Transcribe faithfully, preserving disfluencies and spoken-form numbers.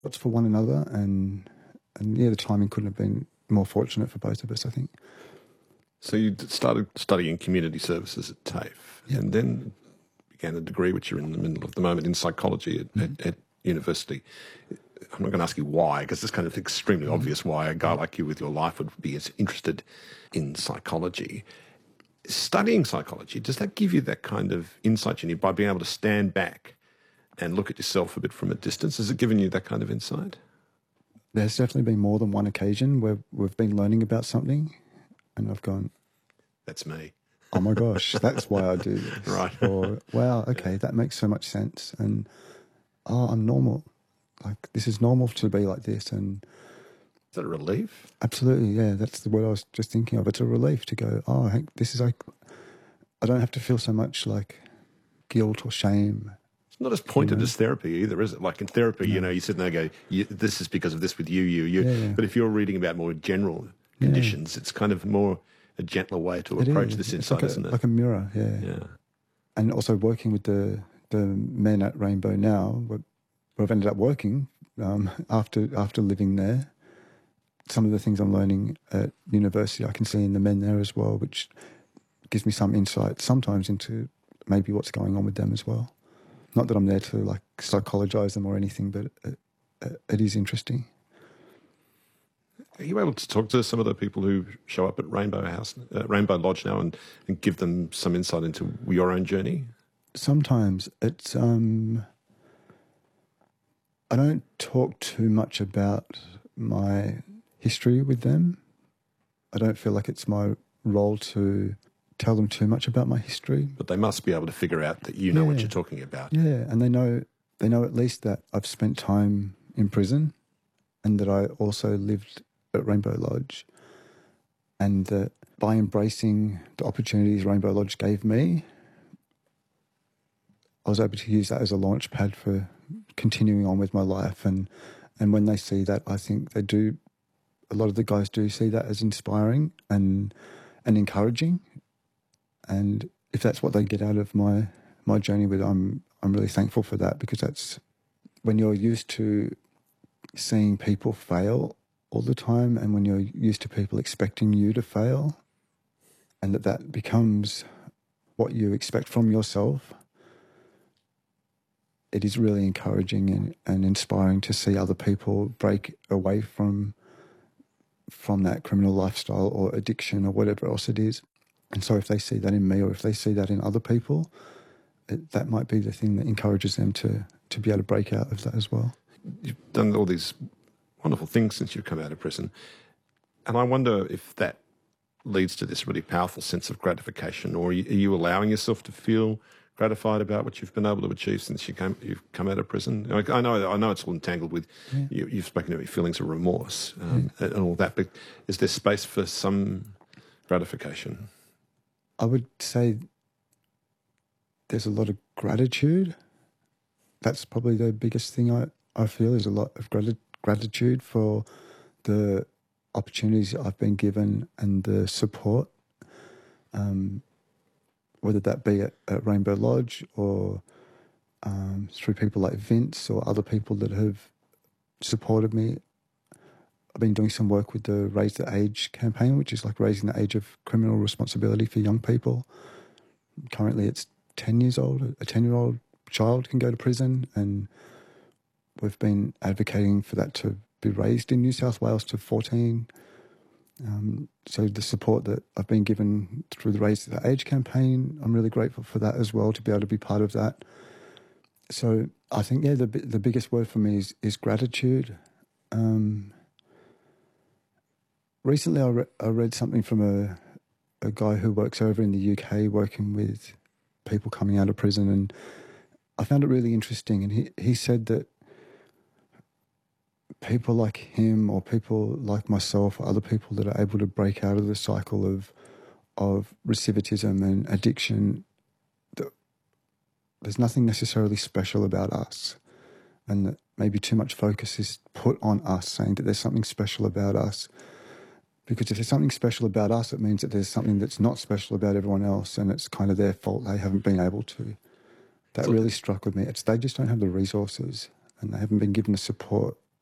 lots for one another, and and yeah, the timing couldn't have been more fortunate for both of us, I think. So you d- started studying community services at TAFE, Yeah. and then began a degree, which you're in the middle of the moment, in psychology at, Mm-hmm. at, at university. I'm not going to ask you why, because it's kind of extremely mm-hmm. obvious why a guy like you with your life would be as interested in psychology. Studying psychology, does that give you that kind of insight in you by being able to stand back and look at yourself a bit from a distance? Has it given you that kind of insight? There's definitely been more than one occasion where we've been learning about something and I've gone, that's me. Oh my gosh, that's why I do this. Right. Or, wow, okay, that makes so much sense. And, oh, I'm normal. Like, this is normal to be like this. And is that a relief? Absolutely, yeah. That's the word I was just thinking of. It's a relief to go, oh, hey, this is like, I don't have to feel so much like guilt or shame. It's not as pointed you know? as therapy either, is it? Like in therapy, no. you know, you sit there and go, you, this is because of this with you, you, you. Yeah, yeah. But if you're reading about more general conditions, yeah. it's kind of more a gentler way to it approach is. this it's insight, like a, isn't it? Like a mirror, yeah. Yeah. And also working with the, the men at Rainbow now, where I've ended up working um, after after living there. Some of the things I'm learning at university I can see in the men there as well, which gives me some insight sometimes into maybe what's going on with them as well. Not that I'm there to like psychologize them or anything, but it, it, it is interesting. Are you able to talk to some of the people who show up at Rainbow House, uh, Rainbow Lodge now, and, and give them some insight into your own journey? Sometimes it's um, I don't talk too much about my history with them. I don't feel like it's my role to tell them too much about my history. But they must be able to figure out that you know yeah. what you're talking about. Yeah, and they know they know at least that I've spent time in prison and that I also lived at Rainbow Lodge, and that by embracing the opportunities Rainbow Lodge gave me, I was able to use that as a launch pad for continuing on with my life. And, and when they see that, I think they do, a lot of the guys do see that as inspiring and and encouraging. And if that's what they get out of my, my journey with, I'm I'm really thankful for that, because that's when you're used to seeing people fail all the time, and when you're used to people expecting you to fail, and that that becomes what you expect from yourself, it is really encouraging and, and inspiring to see other people break away from from that criminal lifestyle or addiction or whatever else it is. And so if they see that in me, or if they see that in other people, it, that might be the thing that encourages them to, to be able to break out of that as well. You've done all these wonderful things since you've come out of prison. And I wonder if that leads to this really powerful sense of gratification, or are you, are you allowing yourself to feel gratified about what you've been able to achieve since you came, you've come out of prison? I know I know it's all entangled with, yeah. you, you've spoken about feelings of remorse um, yeah. and all that, but is there space for some gratification? I would say there's a lot of gratitude. That's probably the biggest thing I, I feel, is a lot of grat- gratitude for the opportunities I've been given and the support, um, whether that be at, at Rainbow Lodge or um, through people like Vince or other people that have supported me. I've been doing some work with the Raise the Age campaign, which is like raising the age of criminal responsibility for young people. Currently it's ten years old. A ten-year-old child can go to prison, and we've been advocating for that to be raised in New South Wales to fourteen. Um, so the support that I've been given through the Raise the Age campaign, I'm really grateful for that as well, to be able to be part of that. So I think, yeah, the the biggest word for me is, is gratitude. Um, recently I, re- I read something from a, a guy who works over in the U K working with people coming out of prison, and I found it really interesting. And he, he said that people like him, or people like myself, or other people that are able to break out of the cycle of of recidivism and addiction, that there's nothing necessarily special about us, and that maybe too much focus is put on us, saying that there's something special about us. Because if there's something special about us, it means that there's something that's not special about everyone else, and it's kind of their fault they haven't been able to. That so, really struck with me. It's they just don't have the resources, and they haven't been given the support